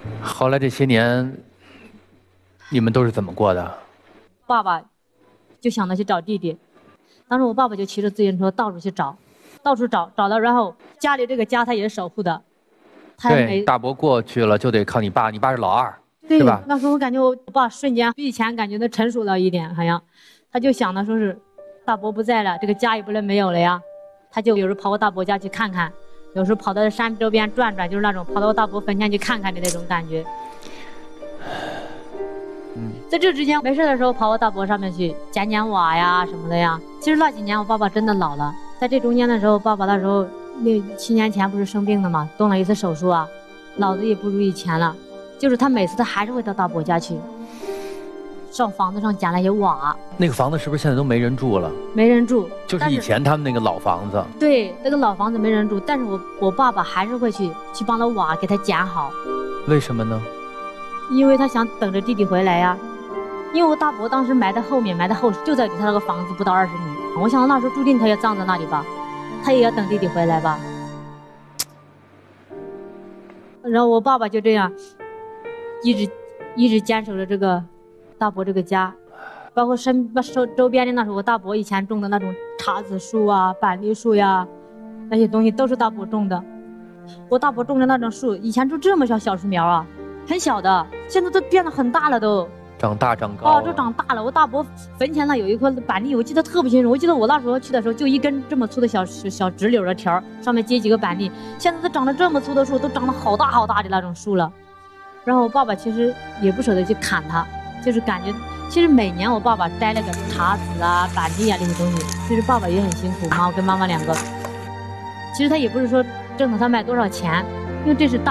后来这些年，你们都是怎么过的？ 爸爸就想着去找弟弟，当时我爸爸就骑着自行车到处去找，到处找，找到然后家里这个家他也是守护的，他也对， 没大伯过去了就得靠你爸，你爸是老二， 对是吧？ 那时候我感觉我爸瞬间比以前感觉他成熟了一点，好像他就想的说是大伯不在了，这个家也不能没有了呀，他就有时候跑我大伯家去看看，有时候跑到山周边转转，就是那种跑到我大伯坟前去看看的那种感觉。在这之前没事的时候跑我大伯上面去捡捡瓦呀什么的呀。其实那几年我爸爸真的老了，在这中间的时候，爸爸那时候那7年前不是生病了嘛，动了一次手术啊，脑子也不如以前了。就是他每次他还是会到大伯家去，上房子上捡了些瓦。 那个房子是不是现在都没人住了？ 没人住， 就是以前他们那个老房子。 对，那个老房子没人住，但是我爸爸还是会去帮他瓦给他捡好。 为什么呢？ 因为他想等着弟弟回来呀。因为我大伯当时埋在后面，埋在后就在离他那个房子不到20米。我想那时候注定他要葬在那里吧，他也要等弟弟回来吧。然后我爸爸就这样，一直坚守着这个大伯这个家，包括周边的那时候，我大伯以前种的那种茶子树啊、板栗树呀，那些东西都是大伯种的。我大伯种的那种树，以前就这么小树苗啊，很小的，现在都变得很大了都。 长大长高哦，都长大了。我大伯坟前那有一棵板栗，我记得特别清楚。我记得我那时候去的时候，就一根这么粗的小直柳的条，上面结几个板栗。现在都长得这么粗的树，都长得好大好大的那种树了。然后我爸爸其实也不舍得去砍它，就是感觉，其实每年我爸爸摘那个茶籽啊、板栗啊这些东西，其实爸爸也很辛苦，我跟妈妈2个。其实他也不是说挣的他卖多少钱，因为这是大。